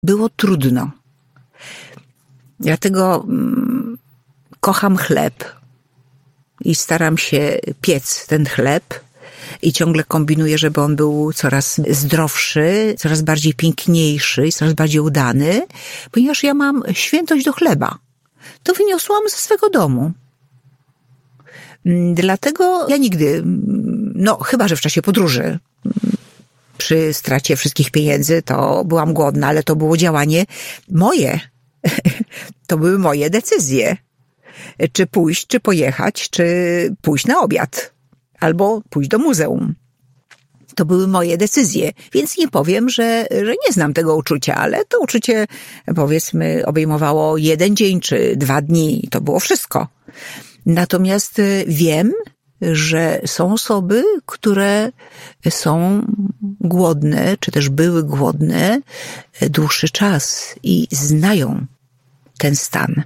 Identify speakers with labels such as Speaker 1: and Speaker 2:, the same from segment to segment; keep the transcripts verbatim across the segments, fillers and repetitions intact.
Speaker 1: było trudno. Dlatego mm, kocham chleb i staram się piec ten chleb i ciągle kombinuję, żeby on był coraz zdrowszy, coraz bardziej piękniejszy i coraz bardziej udany, ponieważ ja mam świętość do chleba. To wyniosłam ze swego domu. Dlatego ja nigdy, no chyba że w czasie podróży, przy stracie wszystkich pieniędzy, to byłam głodna, ale to było działanie moje. To były moje decyzje. Czy pójść, czy pojechać, czy pójść na obiad. Albo pójść do muzeum. To były moje decyzje, więc nie powiem, że, że nie znam tego uczucia, ale to uczucie, powiedzmy, obejmowało jeden dzień czy dwa dni. To było wszystko. Natomiast wiem, że są osoby, które są głodne, czy też były głodne dłuższy czas i znają ten stan.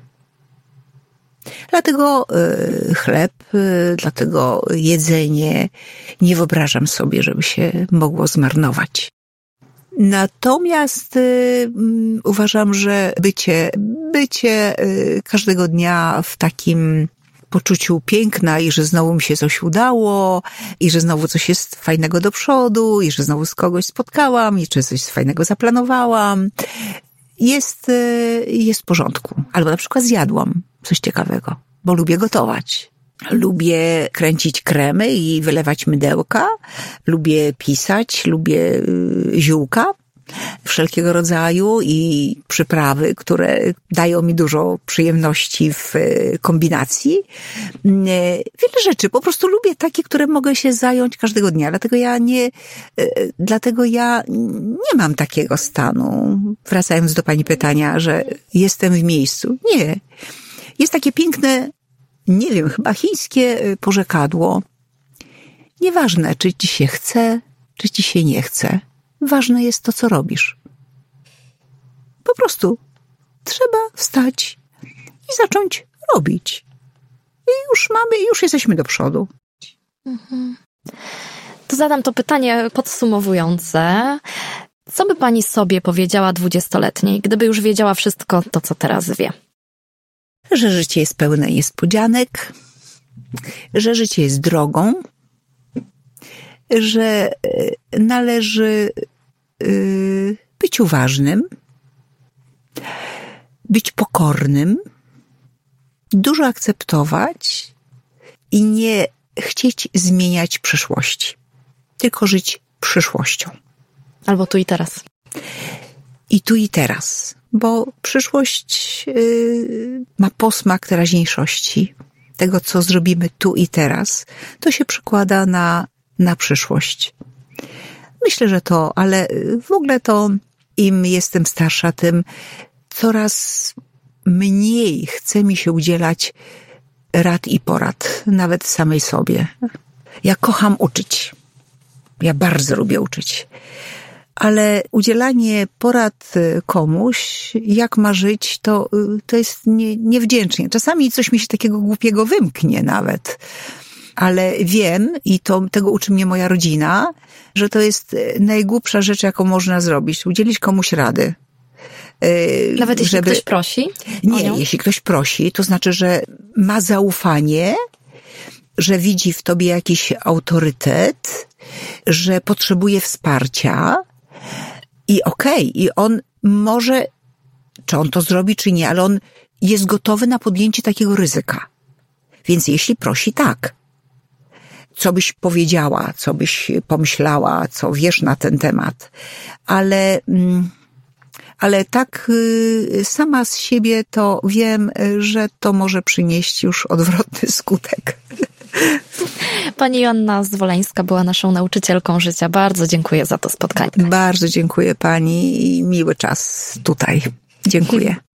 Speaker 1: Dlatego chleb, dlatego jedzenie nie wyobrażam sobie, żeby się mogło zmarnować. Natomiast y, uważam, że bycie, bycie y, każdego dnia w takim poczuciu piękna i że znowu mi się coś udało i że znowu coś jest fajnego do przodu i że znowu z kogoś spotkałam i że coś fajnego zaplanowałam, jest, y, jest w porządku. Albo na przykład zjadłam coś ciekawego, bo lubię gotować. Lubię kręcić kremy i wylewać mydełka. Lubię pisać, lubię y, ziółka wszelkiego rodzaju i przyprawy, które dają mi dużo przyjemności w y, kombinacji. Y, wiele rzeczy. Po prostu lubię takie, które mogę się zająć każdego dnia. Dlatego ja nie, y, dlatego ja nie mam takiego stanu. Wracając do pani pytania, że jestem w miejscu. Nie. Jest takie piękne, nie wiem, chyba chińskie porzekadło. Nieważne, czy ci się chce, czy ci się nie chce. Ważne jest to, co robisz. Po prostu trzeba wstać i zacząć robić. I już mamy, już jesteśmy do przodu.
Speaker 2: Mhm. To zadam to pytanie podsumowujące. Co by pani sobie powiedziała dwudziestoletniej, gdyby już wiedziała wszystko to, co teraz wie?
Speaker 1: Że życie jest pełne niespodzianek, że życie jest drogą, że należy być uważnym, być pokornym, dużo akceptować i nie chcieć zmieniać przyszłości, tylko żyć przyszłością.
Speaker 2: Albo tu i teraz.
Speaker 1: I tu i teraz. Bo przyszłość yy, ma posmak teraźniejszości. Tego, co zrobimy tu i teraz, to się przekłada na, na przyszłość. Myślę, że to, ale w ogóle to im jestem starsza, tym coraz mniej chce mi się udzielać rad i porad, nawet samej sobie. Ja kocham uczyć. Ja bardzo lubię uczyć. Ale udzielanie porad komuś, jak ma żyć, to, to jest nie, niewdzięcznie. Czasami coś mi się takiego głupiego wymknie nawet. Ale wiem, i to, tego uczy mnie moja rodzina, że to jest najgłupsza rzecz, jaką można zrobić. Udzielić komuś rady.
Speaker 2: Nawet jeśli żeby... ktoś prosi?
Speaker 1: Nie, jeśli ktoś prosi, to znaczy, że ma zaufanie, że widzi w tobie jakiś autorytet, że potrzebuje wsparcia i okej, okay, i on może, czy on to zrobi, czy nie, ale on jest gotowy na podjęcie takiego ryzyka. Więc jeśli prosi, tak. Co byś powiedziała, co byś pomyślała, co wiesz na ten temat. Ale, ale tak sama z siebie to wiem, że to może przynieść już odwrotny skutek.
Speaker 2: Pani Joanna Zwoleńska była naszą nauczycielką życia. Bardzo dziękuję za to spotkanie.
Speaker 1: Bardzo dziękuję pani i miły czas tutaj. Dziękuję.